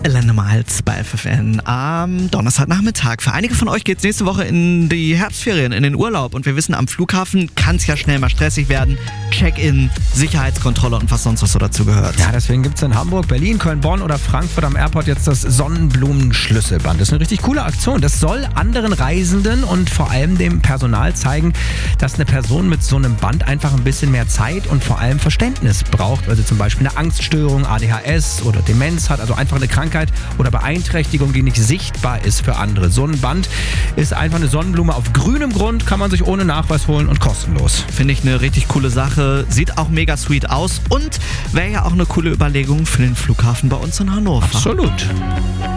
Elena Miles bei FFN am Donnerstagnachmittag. Für einige von euch geht es nächste Woche in die Herbstferien, in den Urlaub. Und wir wissen, am Flughafen kann es ja schnell mal stressig werden. Check-in, Sicherheitskontrolle und was sonst was so dazu gehört. Ja, deswegen gibt es in Hamburg, Berlin, Köln, Bonn oder Frankfurt am Airport jetzt das Sonnenblumen-Schlüsselband. Das ist eine richtig coole Aktion. Das soll anderen Reisenden und vor allem dem Personal zeigen, dass eine Person mit so einem Band einfach ein bisschen mehr Zeit und vor allem Verständnis braucht. Also zum Beispiel eine Angststörung, ADHS oder Demenz hat, also einfach eine Krankheit oder Beeinträchtigung, die nicht sichtbar ist für andere. So ein Band ist einfach eine Sonnenblume auf grünem Grund, kann man sich ohne Nachweis holen und kostenlos. Finde ich eine richtig coole Sache. Sieht auch mega sweet aus und wäre ja auch eine coole Überlegung für den Flughafen bei uns in Hannover. Absolut.